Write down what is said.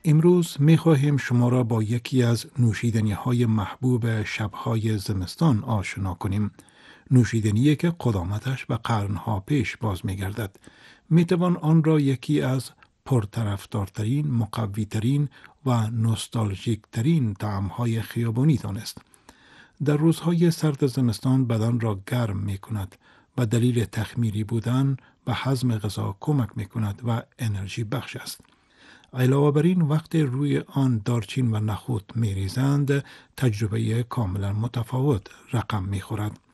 امروز می خواهیم شما را با یکی از نوشیدنی های محبوب شبهای زمستان آشنا کنیم. نوشیدنی که قدامتش به قرنها پیش باز می گردد. می توان آن را یکی از پرطرفدارترین، مقویترین و نوستالژیک ترین طعمهای خیابانی دانست. در روزهای سرد زمستان بدن را گرم می کند و دلیل تخمیری بودن و هضم غذا کمک می کند و انرژی بخش است. علاوه بر این وقت روی آن دارچین و نخود می ریزند تجربه کاملا متفاوت رقم می خورد.